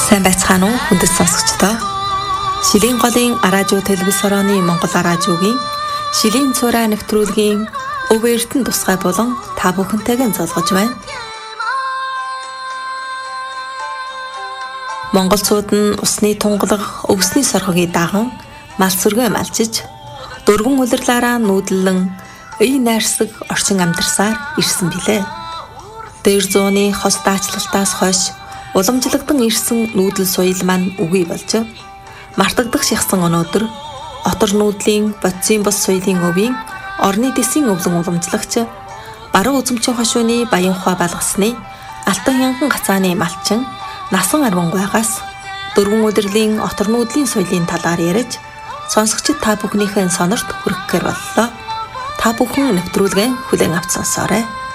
Сайн байцгаана уу хүндэт сонсогчдоо. Шилийн голын радио телевиз хорооны Монгол радиогийн Шилийн цураа нэвтрүүлгийн Өв Эрдэнэ тусгай болон та бүхэнтэйгээ залгаж байна. Монголчууд нь усны тунгалаг өвсний соргогийг даган мал сүргээ малчиж дөрвөн улирлаараа нүүдлэн ий найрсаг орчин амьдарсаар ирсэн билээ. Дээр зууны хос даачлалтаас хойш уламжлагдсан ирсэн нүүдэл соёл маань үгүй болж мартагдах шихсан өнөөдөр отор нүүдлийн бодисын бос соёлын өвийн орны дэсийн өвлөн уламжлагч баруун үзэмчин хошууны баян ухаа балгасны алтан янган гацааны малчин насан арвангуйгаас дөрвөн удирдлийн отор нүүдлийн соёлын талаар ярьж сонсогчид та бүхнийхээ сонорт хүрэхээр боллоо. Та бүхэн нэвтрүүлгээ хүлээн авч сонсоорой.